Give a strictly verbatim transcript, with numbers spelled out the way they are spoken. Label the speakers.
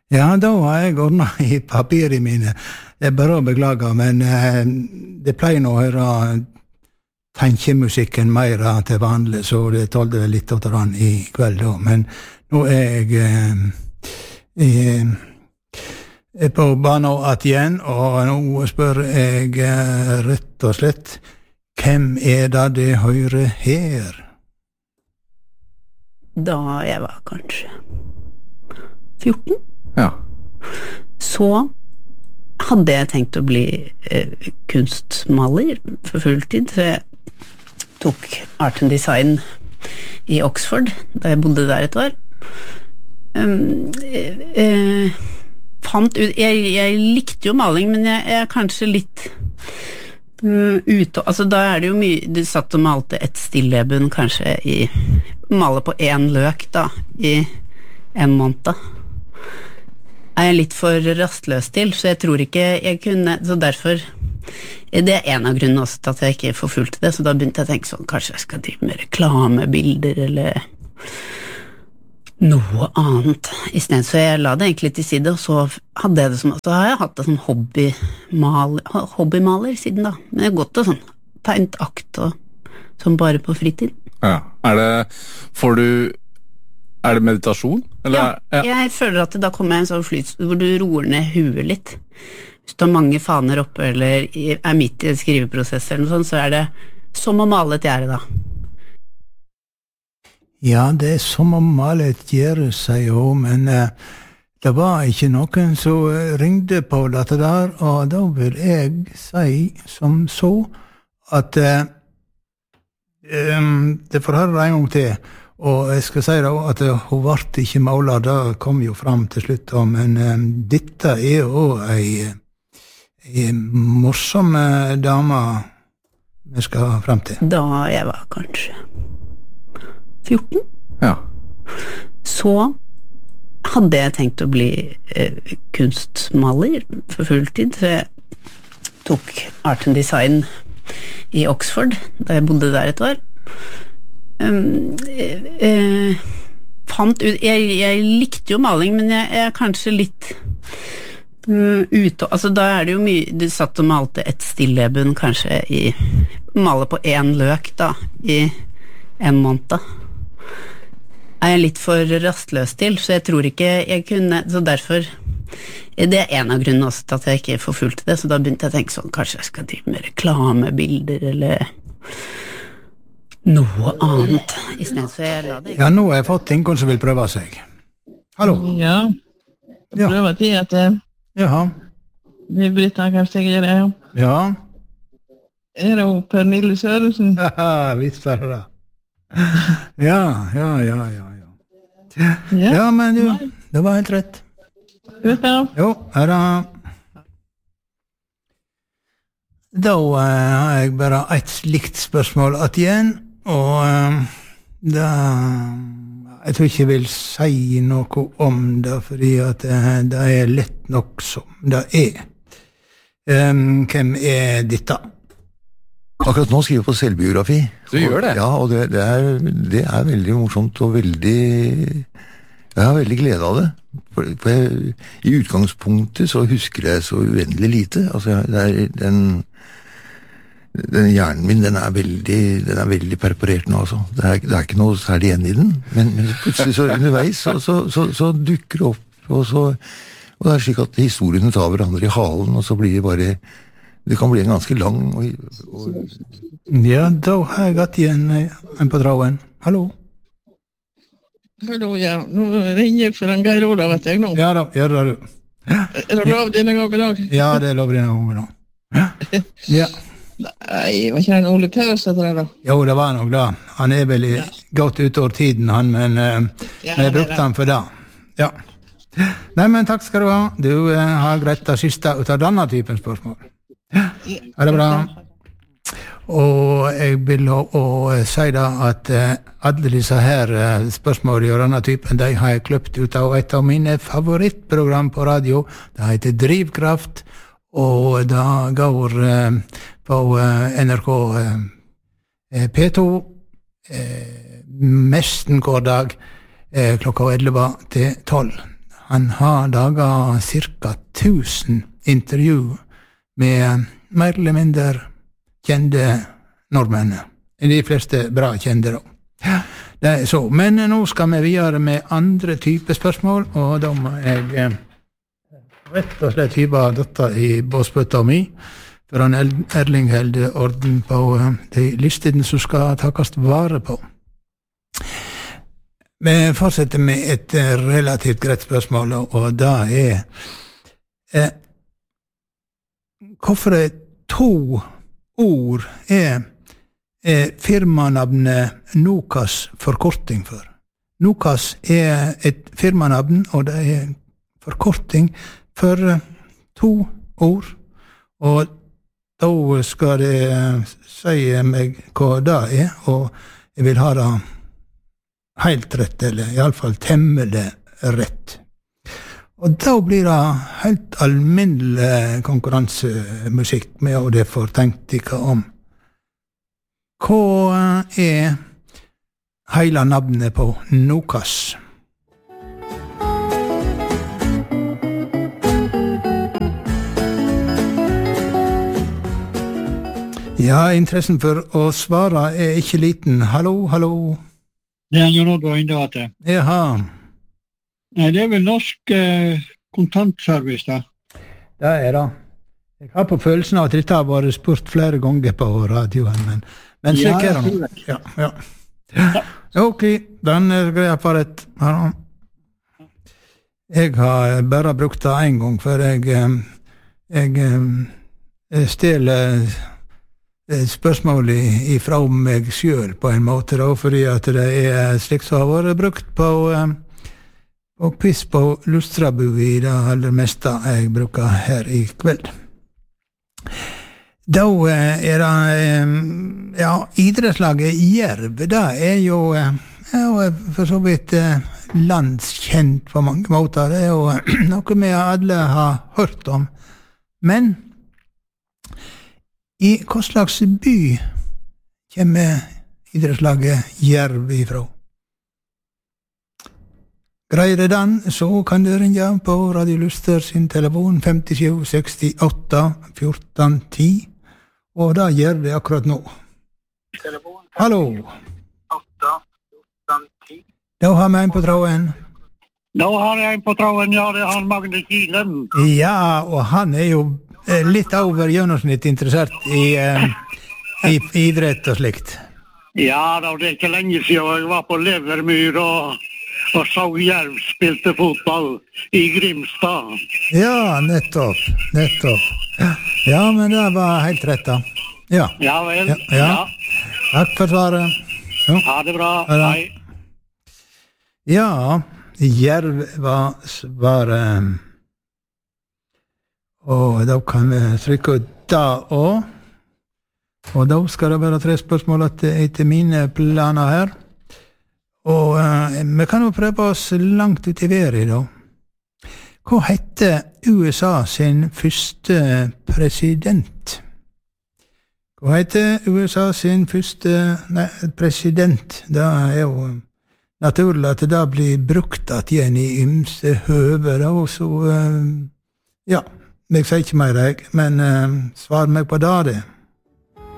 Speaker 1: Ja, da har jeg ordnet i papiret mine. Det er bare å beklage, men eh, det pleier nå å høre tenkemusikken mer til vanlig, så det tålte vel litt å ta den i kveld da. Men nå er jeg, eh, jeg er på banen igjen, og nå spør jeg eh, rett og slett, hvem er det det hører her?
Speaker 2: Da jeg var kanskje fjorten.
Speaker 3: Ja.
Speaker 2: Så hadde jeg tenkt å bli eh, kunstmaler for fulltid, så jeg tok art and design i Oxford, da jeg bodde der et år. Um, eh, eh, fant ut, jeg, jeg likte jo maling, men jeg, jeg er kanskje litt um, ute, altså da er det jo mye, du satt og malte et stilleben kanskje i, male på en løk da, i en måned. Er jeg litt for rastløs til, så jeg tror ikke jeg kunne, så derfor det er en av grunnene også til at jeg ikke forfulgte det, så da begynte jeg å tenke sånn, kanskje jeg skal drive med reklamebilder eller noe annet i stedet, så jeg la det egentlig til side, og så hadde jeg det som, så har jeg hatt det som hobbymaler, hobbymaler siden da, men jeg har gått og sånn, tegnet akt og sånn bare på fritid.
Speaker 3: Ja, er det, får du Er det meditasjon? Eller?
Speaker 2: Ja, jeg føler at da kommer jeg en sånn flyt hvor du roer ned huet litt. Hvis du har mange faner oppe, eller er midt i en skriveprosess eller noe sånt, så er det som å male et gjerde da.
Speaker 1: Ja, det er som å male et gjerde, sier hun, men eh, det var ikke noen som ringde på dette der, og da vil jeg si som så, at eh, um, det får høre en gang til. Og jeg skal si da at hun ble ikke målet, det kom jo fram til slutt, men um, dette er jo ei, ei morsom dame vi skal frem til.
Speaker 2: Da jeg var kanskje fjorten.
Speaker 3: Ja.
Speaker 2: Så hadde jeg tenkt å bli eh, kunstmaler for fulltid, så jeg tok art and design i Oxford, da jeg bodde der et år. Um, eh, eh, fant ut, jeg, jeg likte jo maling, men jeg, jeg er kanskje litt um, ute, altså da er det jo mye, du satt og malte et stilleben kanskje i, male på en løk da, i en måned. Er jeg litt for rastløs til, så jeg tror ikke jeg kunne, så derfor, det er en av grunnene også til at jeg ikke forfulgte det, så da begynte jeg å tenke sånn, kanskje jeg skal drive med reklamebilder, eller noe annet i stedet, så jeg la det.
Speaker 1: Ja, nå har jeg fått ingen som vil prøve seg. Hallo?
Speaker 4: Ja, jeg prøver ja. Til at det
Speaker 1: Jaha.
Speaker 4: Vi Britta kanskje jeg gjør det, ja.
Speaker 1: Ja.
Speaker 4: Er det jo Pernille Sørensen?
Speaker 1: Haha, visst var det da. Ja, ja, ja, ja, ja. Ja, ja men du, det var helt rett.
Speaker 4: Vet jeg.
Speaker 1: Jo, her da. Da uh, har jeg bare et slikt spørsmål at igjen, og uh, da, jeg tror ikke jeg vil si noe om det, fordi at uh, det er lett nok som det er. Um, hvem er dette?
Speaker 5: Akkurat nå skriver jeg på selvbiografi.
Speaker 3: Du gjør det?
Speaker 5: Ja, og det, det, er, det er veldig morsomt og veldig... Jeg har veldig glede av det. For, for jeg, i utgangspunktet så husker jeg så uendelig lite. Altså, det er den... Den hjernen min, den er veldig, den er veldig perforert nå, altså. Det er, det er ikke noe særlig igjen i den, men, men plutselig så underveis så, så, så, så dukker det opp, og, så, og det er slik at historiene tar hverandre i halen, og så blir det bare, det kan bli en ganske lang og, og...
Speaker 1: Ja, da har jeg gått igjen en på traven. Hallo?
Speaker 4: Hallo, ja. Nå ringer jeg for en Geir Ola, vet jeg nå.
Speaker 1: Ja da, gjør det du. Ja.
Speaker 4: Er det lov denne gangen i dag?
Speaker 1: Ja, det er lov denne gangen i dag. Ja. Ja.
Speaker 4: Nei, var ikke det en Ole Paus etter det da?
Speaker 1: Jo, det var nok da. Han er vel ja. Godt utover tiden, han, men uh, ja, jeg brukte han for det. Ja. Nei, men takk skal du ha. Du uh, har greit det siste ut av denne typen spørsmål. Ja, er det bra? Og jeg vil også si da at uh, alle disse her uh, spørsmål i denne typen, de har jeg kløpt ut av et av mine favorittprogram på radio. Det heter Drivkraft, og det går uh, på uh, N R K uh, P to uh, mesten hver dag uh, klokka elleve til tolv. han har laget cirka tusen intervju med mer eller mindre kjente nordmenn. De fleste bra kjente da. Det er så. Men nå skal vi videre med andre type spørsmål, og da må jeg eh, rett og slett hybe dette i båsbøtta mi, for han Erling helde orden på uh, de listene som skal takast vare på. Vi fortsetter med et uh, relativt greit spørsmål, og da er uh, hvorfor er to ord er, er firmanavnet Nokas forkorting for? Nokas er et firmanavn, og det er forkorting for uh, to ord, og da skal jeg si meg hva det er, og jeg vil ha det helt rett, eller i alle fall temmelig rett. Og da blir det helt alminnelig konkurransemusikk med, og det får tenkt ikke om. Hva er hele navnet på Nokas? Ja, interessen for å svare er ikke liten. Hallo, hallo.
Speaker 6: Det er jo noe å inndate.
Speaker 1: Jaha.
Speaker 6: Nei, det er vel norsk eh, kontantservice, da.
Speaker 1: Det er det. Jeg har på følelsen av at dette har vært spurt flere ganger på radioen, men, men
Speaker 6: Ja,
Speaker 1: slik er det
Speaker 6: jeg
Speaker 1: nå.
Speaker 6: tror det.
Speaker 1: Ja, ja. Ja. Ok, den er greia på rett. Ja. Jeg har bare brukt det en gang, for jeg, eh, jeg, jeg stjeler spørsmål ifra meg selv på en måte, da, fordi at det er slik som har vært brukt på, på quiz på Lustrabu i det aller meste jeg bruker her i kveld. Da er det, ja, idrettslaget Jerv, det er jo, ja, for så vidt landskjent på mange måter, det er jo noe vi alle har hørt om, men i hva slags by kommer idrettslaget Jerv ifra? Greier det den, så kan du ringe på Radio Luster sin telefon fem sju seks åtte fjorten ti, og da gjør det akkurat nå. Hallo. Da har vi en på tråden.
Speaker 6: Da har jeg en på tråden, ja, det er han Magne Kilen.
Speaker 1: Ja, og han er jo litt over gjennomsnitt interessert i, eh, i, i idrett og slikt.
Speaker 6: Ja, da, det er ikke lenge siden jeg var på Levermyr og, og så Jerv spilte fotball i Grimstad.
Speaker 1: Ja, nettopp, nettopp. Ja, men det var helt rett da. Ja,
Speaker 6: Ja vel,
Speaker 1: ja, ja. Takk for svaret. Ja.
Speaker 6: Ha det bra,
Speaker 1: Ha det.
Speaker 6: hei.
Speaker 1: Ja, Jerv var svaret. Og da kan vi trykke ut da også. Og da skal det være tre spørsmål etter mine planer her. Og uh, vi kan jo prøve oss langt ut i været da. Hva heter U S A sin første president? Hva heter U S A sin første nei, president? Det er jo naturlig at det blir brukt at igjen i ymse høver, og så, uh, ja, jeg sier ikke mer, jeg, men uh, svar meg på det, det.